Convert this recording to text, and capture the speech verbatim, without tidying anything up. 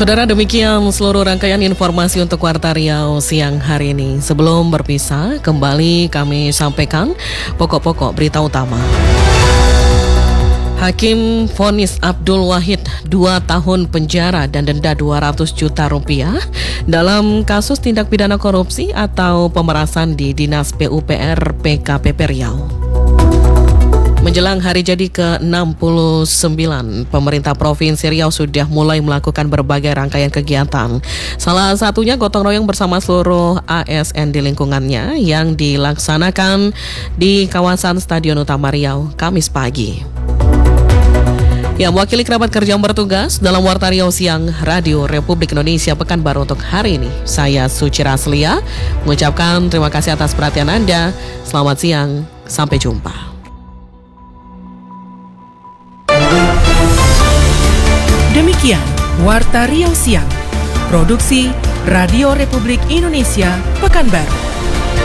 Saudara, demikian seluruh rangkaian informasi untuk Warta Riau siang hari ini. Sebelum berpisah, kembali kami sampaikan pokok-pokok berita utama. Hakim vonis Abdul Wahid dua tahun penjara dan denda dua ratus juta rupiah dalam kasus tindak pidana korupsi atau pemerasan di Dinas P U P R P K P P Riau. Menjelang hari jadi ke enam puluh sembilan, pemerintah Provinsi Riau sudah mulai melakukan berbagai rangkaian kegiatan. Salah satunya gotong royong bersama seluruh A S N di lingkungannya yang dilaksanakan di kawasan Stadion Utama Riau, Kamis pagi. Ya, mewakili kerabat kerja yang bertugas dalam Warta Riau Siang Radio Republik Indonesia Pekanbaru untuk hari ini, saya Suci Raslia mengucapkan terima kasih atas perhatian Anda. Selamat siang, sampai jumpa. Demikian Warta Riau Siang, produksi Radio Republik Indonesia Pekanbaru.